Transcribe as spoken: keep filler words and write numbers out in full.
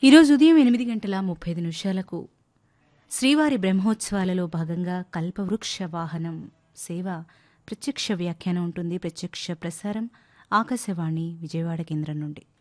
ఈరోజు ఉదయం ఎనిమిది గంటల ముప్పై ఐదు నిమిషాలకు శ్రీవారి బ్రహ్మోత్సవాలలో భాగంగా కల్పవృక్ష వాహనం సేవ ప్రత్యక్ష వ్యాఖ్యానం ఉంటుంది. ప్రత్యక్ష ప్రసారం ఆకాశవాణి విజయవాడ కేంద్రం నుండి.